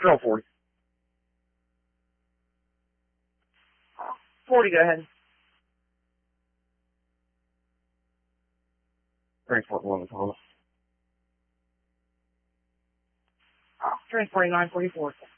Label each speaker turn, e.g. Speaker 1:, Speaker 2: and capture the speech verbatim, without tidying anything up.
Speaker 1: Drill forty. forty, go ahead. Transport one, Thomas. Transport nine forty-four.